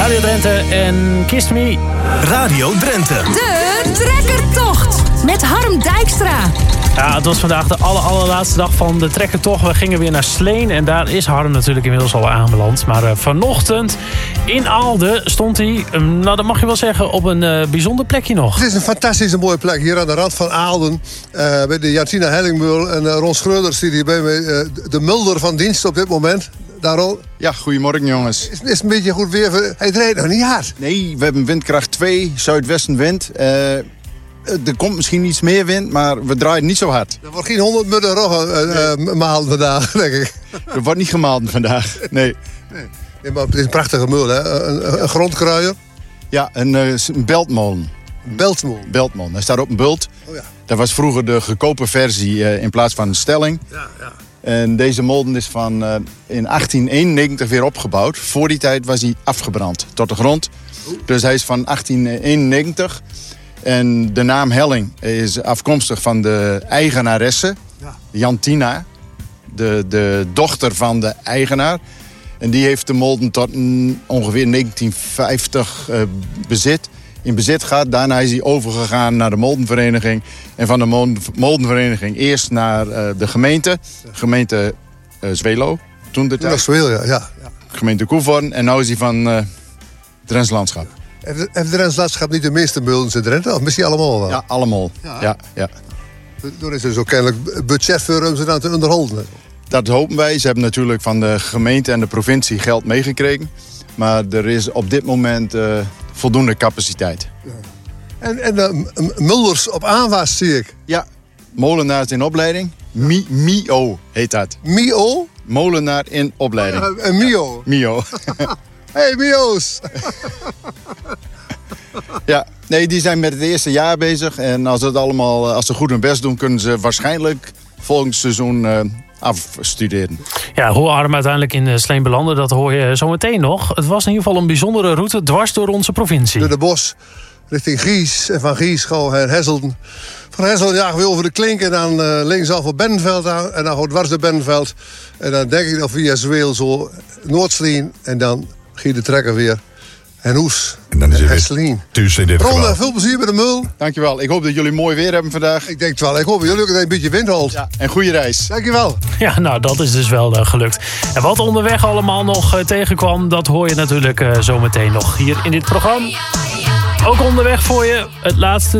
Radio Drenthe en Kiss Me. Radio Drenthe. De Trekkertocht met Harm Dijkstra. Ja, het was vandaag de allerlaatste dag van de Trekkertocht. We gingen weer naar Sleen en daar is Harm natuurlijk inmiddels al aanbeland. Maar vanochtend in Aalden stond hij, nou dat mag je wel zeggen, op een bijzonder plekje nog. Het is een fantastische mooie plek hier aan de rand van Aalden. Bij de Jantina Hellingmeul en Ron Schreuder zit hier bij mij. De mulder van dienst op dit moment. Daarom. Ja, goedemorgen jongens. Is een beetje goed weer. Hij rijdt nog niet hard. Nee, we hebben windkracht 2, zuidwestenwind. Er komt misschien iets meer wind, maar we draaien niet zo hard. Er wordt geen 100 meter roggen maal vandaag, denk ik. Er wordt niet gemalen vandaag, nee. Nee, maar het is een prachtige mul, hè? Een grondkruier. Ja, een beltmolen. Beltmolen. Beltmolen. Hij staat op een bult. Oh ja. Dat was vroeger de goedkope versie in plaats van een stelling. Ja. En deze molen is in 1891 weer opgebouwd. Voor die tijd was hij afgebrand tot de grond. Dus hij is van 1891. En de naam Helling is afkomstig van de eigenaresse, Jantina. De dochter van de eigenaar. En die heeft de molen tot ongeveer 1950 in bezit gehad. Daarna is hij overgegaan naar de molenvereniging. En van de molenvereniging eerst naar de gemeente Zwelo. Toen de tijd. Zwelo, ja. Gemeente Koevoorn. En nu is hij van Drents Landschap. Heeft Drents Landschap niet de meeste mulens in Drenthe? Of misschien allemaal wel? Ja, allemaal. Ja. Er is dus ook kennelijk budget voor om ze dan te onderhouden. Dat hopen wij. Ze hebben natuurlijk van de gemeente en de provincie geld meegekregen. Maar er is op dit moment voldoende capaciteit. Ja. En mulders op aanwas, zie ik. Ja, molenaars in opleiding. MIO heet dat. MIO? Molenaar in opleiding. Een MIO? MIO. Hey, MIO's! Ja, nee, die zijn met het eerste jaar bezig. En als ze goed hun best doen, kunnen ze waarschijnlijk volgend seizoen afstuderen. Ja, hoe Harm uiteindelijk in Sleen belandde, dat hoor je zo meteen nog. Het was in ieder geval een bijzondere route dwars door onze provincie. Door de bos, richting Gies. En van Gies gaan we naar Hesselden. Van Hesselden jagen we over de Klink en dan linksaf op Bendenveld aan. En dan gaan we dwars door Bendenveld. En dan denk ik dat via Zweel zo Noordsleen. En dan ging de trekker weer. En Hoes. En dan is het Sleen. Dus in dit Ron, geval. veel plezier bij de mul. Dankjewel. Ik hoop dat jullie mooi weer hebben vandaag. Ik denk het wel. Ik hoop dat jullie ook een beetje wind holt. Ja, en goede reis. Dankjewel. Ja, nou, dat is dus wel gelukt. En wat onderweg allemaal nog tegenkwam, dat hoor je natuurlijk zo meteen nog hier in dit programma. Ook onderweg voor je het laatste